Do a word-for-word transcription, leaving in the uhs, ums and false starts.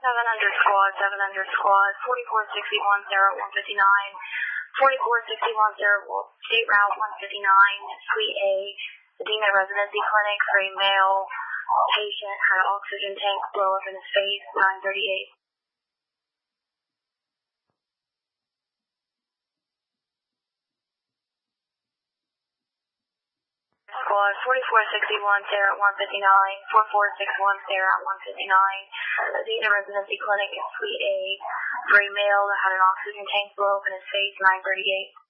seven hundred squad, seven hundred squad, forty-four sixty-one, Sarah one fifty-nine, forty-four sixty-one, Sarah State Route one fifty-nine, Suite A, Medina Residency Clinic for a male patient had an oxygen tank blow up in his face, nine thirty-eight. Squad, forty-four sixty-one, Sarah one fifty-nine, forty-four sixty-one, Sarah one fifty-nine, Medina Residency Clinic in Suite A for a male that had an oxygen tank blow up in his face, nine thirty-eight.